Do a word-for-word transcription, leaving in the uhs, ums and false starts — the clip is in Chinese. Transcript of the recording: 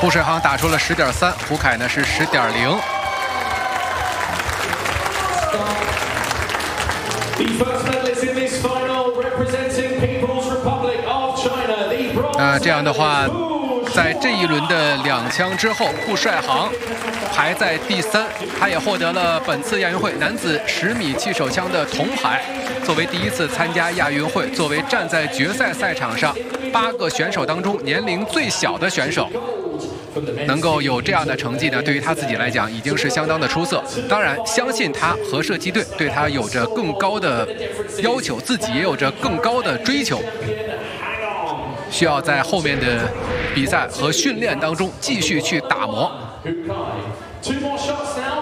胡水航打出了十点三，胡凯呢是十点零。呃，这样的话，在这一轮的两枪之后，胡帅航排在第三，他也获得了本次亚运会男子十米气手枪的铜牌。作为第一次参加亚运会，作为站在决赛赛场上八个选手当中年龄最小的选手，能够有这样的成绩呢，对于他自己来讲已经是相当的出色。当然，相信他和射击队对他有着更高的要求，自己也有着更高的追求，需要在后面的比赛和训练当中继续去打磨。